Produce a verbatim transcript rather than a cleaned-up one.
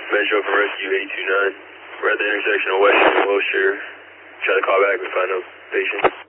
Metro from Rescue eight two nine. We're at the intersection of Western and Wilshire. Try to call back and find a patient.